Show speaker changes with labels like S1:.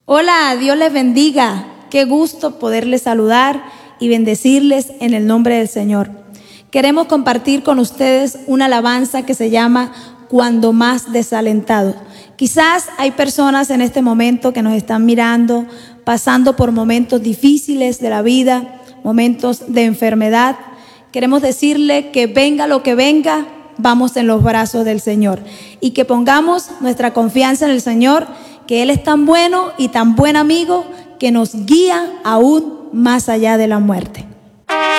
S1: Hola, Dios les bendiga. Qué gusto poderles saludar y bendecirles en el nombre del Señor. Queremos compartir con ustedes una alabanza que se llama Cuando más desalentado. Quizás hay personas en este momento que nos están mirando, pasando por momentos difíciles de la vida, momentos de enfermedad. Queremos decirle que venga lo que venga, vamos en los brazos del Señor y que pongamos nuestra confianza en el Señor, que Él es tan bueno y tan buen amigo que nos guía aún más allá de la muerte.